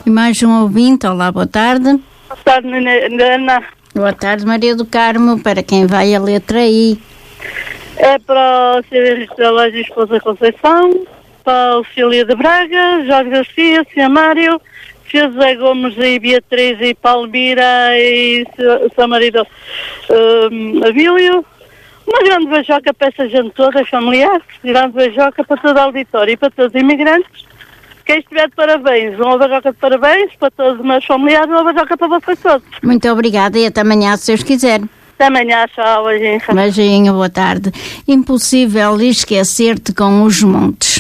E mais um ouvinte. Olá, boa tarde. Boa tarde, Ana. Boa tarde, Maria do Carmo. Para quem vai a letra I? É para o Serviço da Loja Esposa Conceição, para o Cília de Braga, Jorge Garcia, Cia Mário, José Gomes e Beatriz e Palmira e seu marido Abílio. Uma grande beijoca para essa gente toda, familiar, grande beijoca para todo o auditório e para todos os imigrantes. Quem estiver de parabéns, uma beijoca de parabéns para todos os meus familiares, uma beijoca para vocês todos. Muito obrigada e até amanhã, se Deus quiser. Até amanhã, tchau, beijinho. Beijinho, boa tarde. Impossível esquecer-te com os montes.